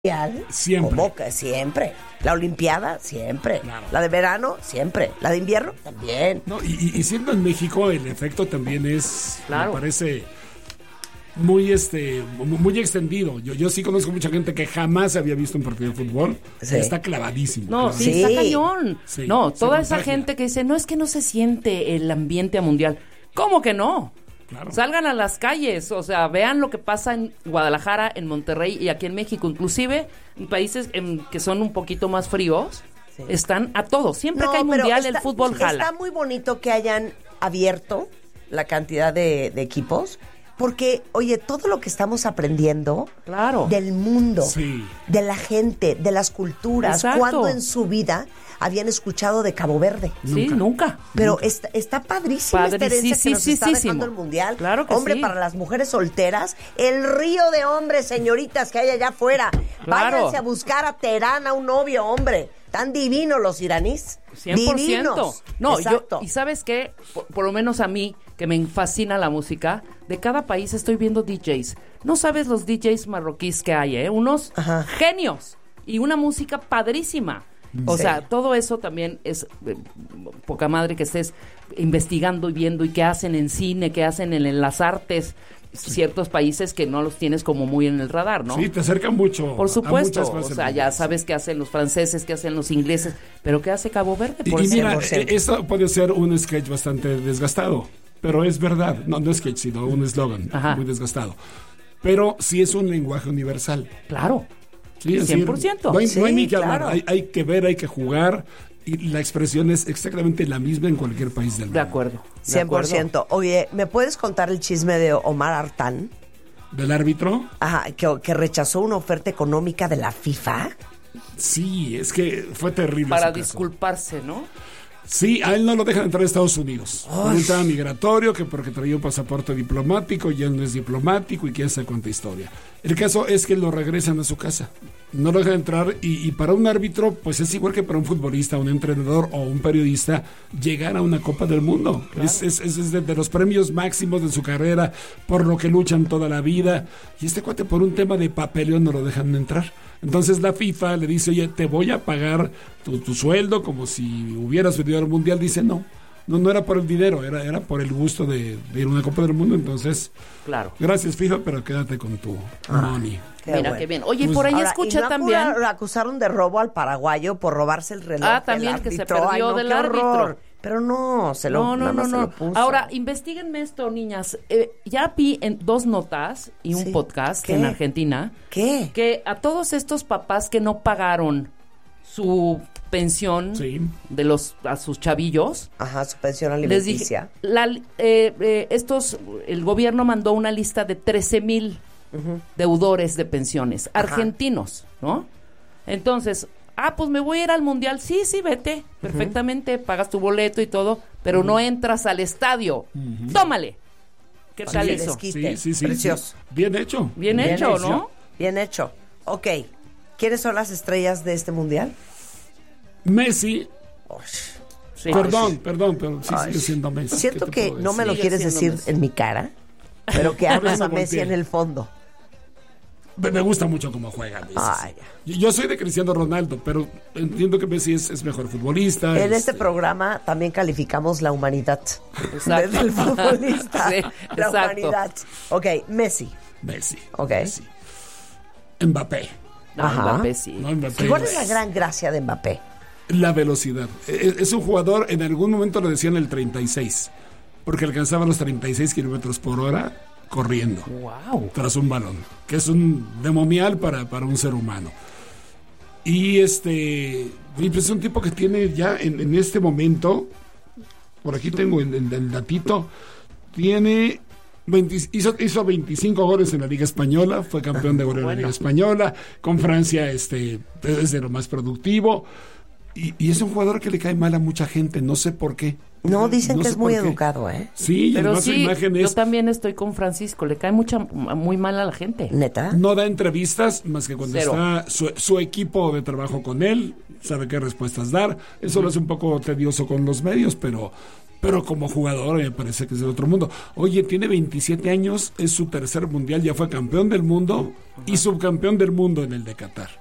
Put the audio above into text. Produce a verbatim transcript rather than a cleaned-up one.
Siempre. O Boca, siempre. La Olimpiada, siempre. Claro. La de verano, siempre. La de invierno, también. No, y, y siendo en México, el efecto también es, claro. me parece, muy este muy extendido. Yo, yo sí conozco mucha gente que jamás había visto un partido de fútbol. Sí. Está clavadísimo. No, clavadísimo. sí, está cañón. Sí, no, toda esa contagia. gente que dice, no, es que no se siente el ambiente mundial. ¿Cómo que no? Claro. Salgan a las calles, o sea, vean lo que pasa en Guadalajara, en Monterrey y aquí en México, inclusive en países en, que son un poquito más fríos, sí. Están a todo. Siempre no, que hay mundial, está, el fútbol jala. Está muy bonito que hayan abierto la cantidad de, de equipos, porque, oye, todo lo que estamos aprendiendo claro. del mundo, sí. de la gente, de las culturas, exacto. cuando en su vida habían escuchado de Cabo Verde. Sí, nunca. nunca. Pero nunca. Está, está padrísima Padre, esta herencia sí, que nos sí, está sí, dejando sí. el Mundial. Claro que Hombre, sí. para las mujeres solteras, el río de hombres, señoritas, que hay allá afuera. Claro. Váyanse a buscar a Teherán a un novio, hombre. Tan divinos los iraníes. cien por ciento. Divinos. No, exacto. yo, y ¿sabes qué? Por, por lo menos a mí, que me fascina la música, de cada país estoy viendo D Js. No sabes los D Js marroquíes que hay, ¿eh? Unos Ajá. genios. Y una música padrísima. O sí. sea, todo eso también es eh, poca madre que estés investigando y viendo y qué hacen en cine, qué hacen en, en las artes, sí. Ciertos países que no los tienes como muy en el radar, ¿no? Sí, te acercan mucho. Por supuesto, a o sea, ya sabes qué hacen los franceses, qué hacen los ingleses, pero qué hace Cabo Verde. Por y, y mira, cien por ciento. eso puede ser un sketch bastante desgastado, pero es verdad, no, no sketch, sino un eslogan muy desgastado. Pero sí es un lenguaje universal. Claro. Sí, es cien por ciento. Decir, no hay, sí, no hay ni que claro. hablar, hay, hay que ver, hay que jugar, y la expresión es exactamente la misma en cualquier país del mundo. De acuerdo. De cien por ciento. acuerdo. Oye, ¿me puedes contar el chisme de Omar Artán? ¿Del árbitro? Ajá, que, que rechazó una oferta económica de la FIFA. Sí, es que fue terrible. Para ese disculparse, caso. ¿no? Sí, a él no lo dejan entrar a Estados Unidos. Por un tema migratorio, que porque traía un pasaporte diplomático y él no es diplomático y quién sabe cuánta historia. El caso es que lo regresan a su casa. No lo dejan entrar y, y para un árbitro, pues es igual que para un futbolista, un entrenador o un periodista, llegar a una Copa del Mundo. Claro. Es, es, es de, de los premios máximos de su carrera, por lo que luchan toda la vida. Y este cuate por un tema de papeleo no lo dejan entrar. Entonces la FIFA le dice, oye, te voy a pagar tu, tu sueldo como si hubieras venido al Mundial. Dice, no, no, no era por el dinero, era, era por el gusto de, de ir a una Copa del Mundo. Entonces, claro. Gracias FIFA, pero quédate con tu ah, money. Qué Mira, bueno. qué bien. Oye, Pues, por ahí ahora, escucha ¿y no también. Lo acusaron de robo al paraguayo por robarse el reloj. Ah, también que se perdió Ay, no, del qué árbitro. horror. Pero no, se lo, No, no, no, se no. lo puso. Ahora, investiguenme esto, niñas. Eh, ya vi en dos notas y un Sí. podcast ¿Qué? en Argentina. ¿Qué? Que a todos estos papás que no pagaron su pensión Sí. de los a sus chavillos, Ajá, su pensión les dije, alimenticia. la, eh, eh, estos, el gobierno mandó una lista de trece mil uh-huh. deudores de pensiones, Ajá. argentinos, ¿no? Entonces, ah, pues me voy a ir al mundial, sí, sí, vete, perfectamente, uh-huh. pagas tu boleto y todo, pero uh-huh. no entras al estadio, uh-huh. tómale. ¿Qué tal Sí, eso? desquite. Sí, sí, sí. Precioso. Bien hecho. Bien, Bien hecho, hecho. ¿no? Bien hecho. Ok, ¿quiénes son las estrellas de este mundial? Messi, Sí. perdón, perdón, pero sí Ay. sigue siendo Messi. Siento ¿Qué te que puedo no me lo Sigue quieres siendo decir Messi. en mi cara, pero que amas a No Messi volteé. en el fondo. Me, me gusta mucho cómo juega Messi. Ay. Yo, yo soy de Cristiano Ronaldo, pero entiendo que Messi es, es mejor futbolista. En es- este programa también calificamos la humanidad Exacto. del futbolista. Sí, la exacto. humanidad. Ok, Messi. Messi. Ok. Messi. Mbappé. No, Ajá. Mbappé sí. No, Mbappé ¿Y cuál es es la gran gracia de Mbappé? la velocidad. Es, es un jugador, en algún momento le decían el treinta y seis, porque alcanzaba los treinta y seis kilómetros por hora corriendo Wow. tras un balón, que es un demonial para, para un ser humano. Y este y pues es un tipo que tiene ya en, en este momento, por aquí tengo el, el, el datito, tiene veinte, hizo, hizo veinticinco goles en la Liga Española, fue campeón de goleo en la Liga Española, con Francia este es de lo más productivo, y, y es un jugador que le cae mal a mucha gente, no sé por qué. No, dicen No que sé es muy por qué. educado, ¿eh? Sí, y Pero además su sí, imagen yo es... también estoy con Francisco, le cae mucha, muy mal a la gente. ¿Neta? No da entrevistas más que cuando Cero. está su, su equipo de trabajo con él, sabe qué respuestas dar. Eso lo hace un poco tedioso con los medios, pero pero como jugador me parece que es de otro mundo. Oye, tiene veintisiete años, es su tercer mundial, ya fue campeón del mundo y subcampeón del mundo en el de Qatar.